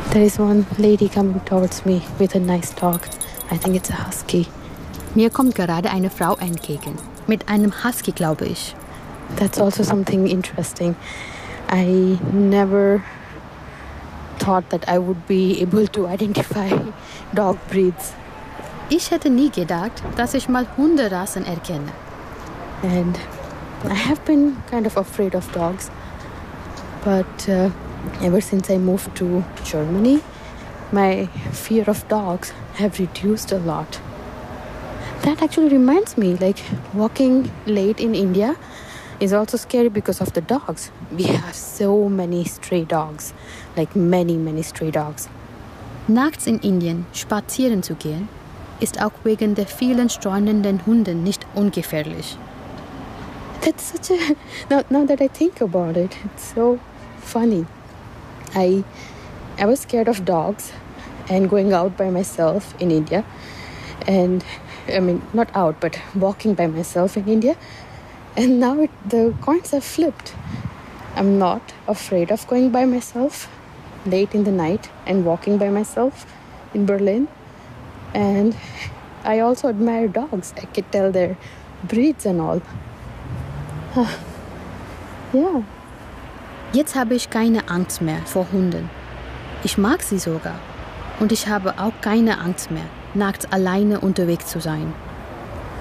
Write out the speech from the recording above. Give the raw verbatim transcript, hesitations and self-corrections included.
There is one lady coming towards me with a nice dog. I think it's a husky. Mir kommt gerade eine Frau entgegen. Mit einem Husky, glaube ich. That's also something interesting. I never thought that I would be able to identify dog breeds. Ich hätte nie gedacht, dass ich mal Hunderassen erkenne. And I have been kind of afraid of dogs. But uh, ever since I moved to Germany, my fear of dogs have reduced a lot. That actually reminds me, like walking late in India is also scary because of the dogs. We have so many stray dogs, like many, many stray dogs. Nachts in Indien spazieren zu gehen, ist auch wegen der vielen streunenden Hunde nicht ungefährlich. That's such a... Now, now that I think about it, it's so funny. I, I was scared of dogs and going out by myself in India. And, I mean, not out, but walking by myself in India. And now it, the coins have flipped. I'm not afraid of going by myself late in the night and walking by myself in Berlin. And I also admire dogs. I could tell their breeds and all. Ja. Jetzt habe ich keine Angst mehr vor Hunden. Ich mag sie sogar. Und ich habe auch keine Angst mehr, nachts alleine unterwegs zu sein.